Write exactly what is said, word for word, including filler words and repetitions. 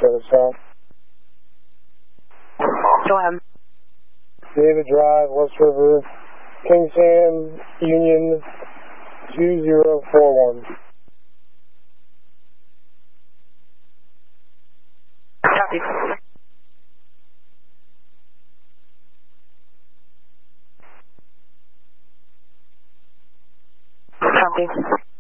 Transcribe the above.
seven South. Go ahead. David Drive, West River, Kingston, Union, two zero four one. Copy. Copy.